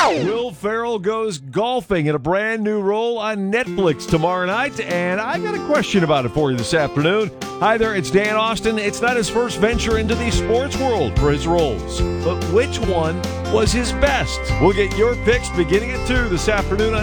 Will Ferrell goes golfing in a brand new role on Netflix tomorrow night, and I got a question about it for you this afternoon. Hi there, it's Dan Austin. It's not his first venture into the sports world for his roles, but which one was his best? We'll get your picks beginning at 2 this afternoon on